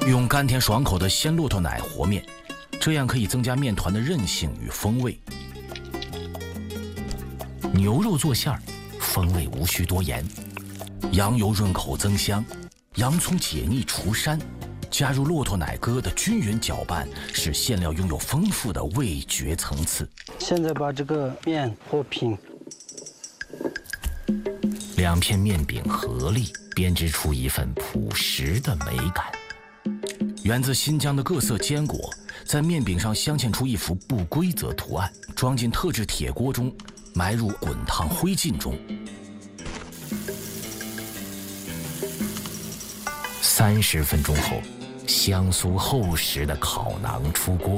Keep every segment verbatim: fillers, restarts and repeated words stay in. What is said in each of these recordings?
用甘甜爽口的鲜骆驼奶和面，这样可以增加面团的韧性与风味。牛肉做馅儿，风味无需多言，羊油润口增香，洋葱解腻除膻，加入骆驼奶疙的均匀搅拌，使馅料拥有丰富的味觉层次。 现在把这个面和平， 两片面饼合力编织出一份朴实的美感。源自新疆的各色坚果在面饼上镶嵌出一幅不规则图案，装进特制铁锅中，埋入滚烫灰烬中。三十分钟后，香酥厚实的烤馕出锅，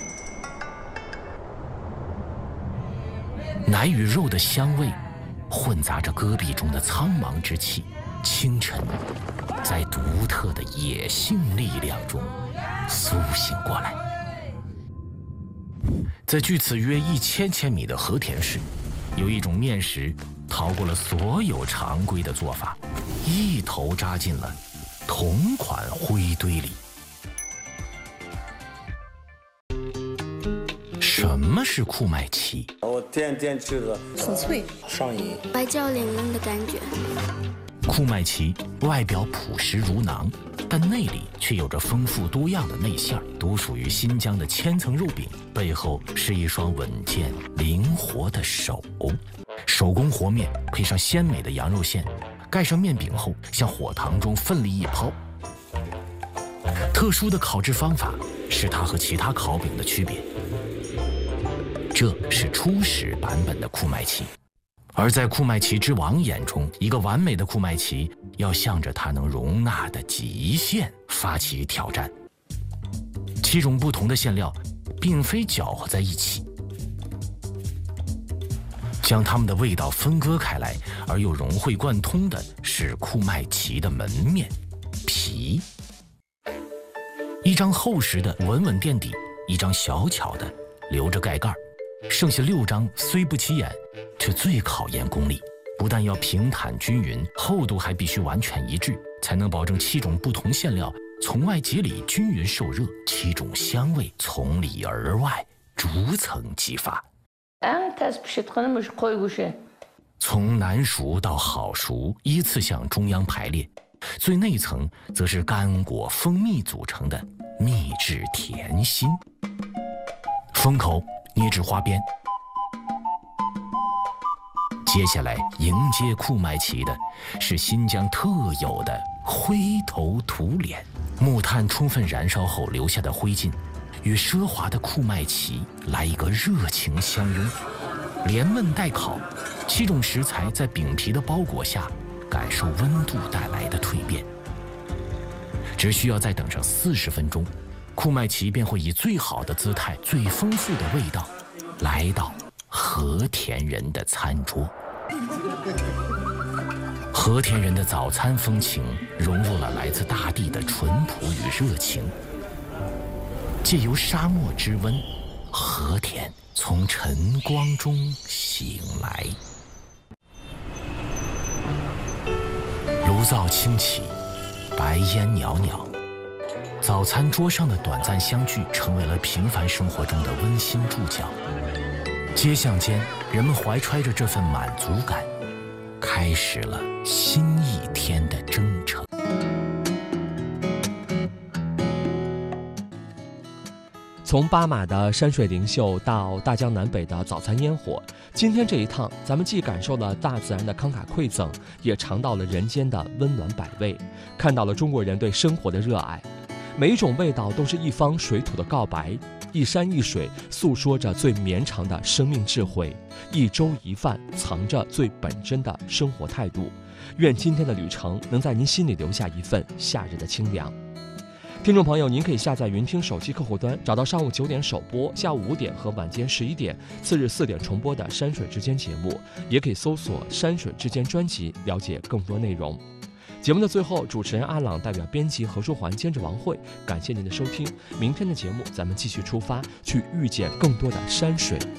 奶与肉的香味混杂着戈壁中的苍茫之气。清晨，在独特的野性力量中苏醒过来。在距此约一千千米的和田市，有一种面食逃过了所有常规的做法，一头扎进了同款灰堆里。什么是库麦奇？ 我天天吃的， 很脆， 上瘾， 白焦玲珑的感觉。 库麦奇外表朴实如馕，但内里却有着丰富多样的内馅儿，独属于新疆的千层肉饼，背后是一双稳健灵活的手。手工和面配上鲜美的羊肉馅，盖上面饼后，向火塘中奋力一抛。特殊的烤制方法是它和其他烤饼的区别。这是初始版本的库麦奇。而在库麦奇之王眼中，一个完美的库麦奇要向着它能容纳的极限发起挑战。七种不同的馅料并非搅和在一起，将它们的味道分割开来而又融会贯通的是库麦奇的门面皮。一张厚实的稳稳垫底，一张小巧的留着盖盖，剩下六张虽不起眼，却最考验功力。不但要平坦均匀，厚度还必须完全一致，才能保证七种不同馅料从外及里均匀受热，七种香味从里而外逐层激发。从难熟到好熟依次向中央排列，最内层则是干果蜂蜜组成的秘制甜心。封口捏至花边。接下来迎接库麦奇的是新疆特有的灰头土脸，木炭充分燃烧后留下的灰烬，与奢华的库麦奇来一个热情相拥，连焖带烤，七种食材在饼皮的包裹下感受温度带来的蜕变。只需要再等上四十分钟，库麦奇便会以最好的姿态、最丰富的味道来到和田人的餐桌。和田人的早餐风情融入了来自大地的淳朴与热情，借由沙漠之温，和田从晨光中醒来。炉灶轻起，白烟袅袅，早餐桌上的短暂相聚成为了平凡生活中的温馨注脚。街巷间，人们怀揣着这份满足感，开始了新一天的征程。 从巴马的山水灵秀到大江南北的早餐烟火，今天这一趟，咱们既感受了大自然的慷慨馈赠，也尝到了人间的温暖百味，看到了中国人对生活的热爱。每一种味道都是一方水土的告白，一山一水诉说着最绵长的生命智慧，一粥一饭藏着最本真的生活态度。愿今天的旅程能在您心里留下一份夏日的清凉。听众朋友，您可以下载云听手机客户端，找到上午九点首播、下午五点和晚间十一点、次日四点重播的《山水之间》节目，也可以搜索《山水之间》专辑，了解更多内容。节目的最后，主持人阿朗代表编辑何书桓、监制王慧，感谢您的收听。明天的节目，咱们继续出发，去遇见更多的山水